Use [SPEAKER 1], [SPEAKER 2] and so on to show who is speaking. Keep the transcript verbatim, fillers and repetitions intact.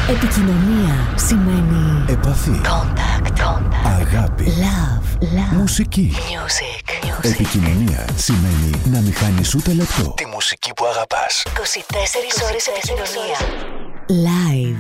[SPEAKER 1] Επικοινωνία σημαίνει
[SPEAKER 2] επαφή,
[SPEAKER 1] contact, contact.
[SPEAKER 2] αγάπη,
[SPEAKER 1] Love, love.
[SPEAKER 2] μουσική.
[SPEAKER 1] Music, music.
[SPEAKER 2] Επικοινωνία σημαίνει να μην χάνεις ούτε λεπτό.
[SPEAKER 3] Τη μουσική που αγαπάς.
[SPEAKER 1] είκοσι τέσσερις ώρες επικοινωνία. Live.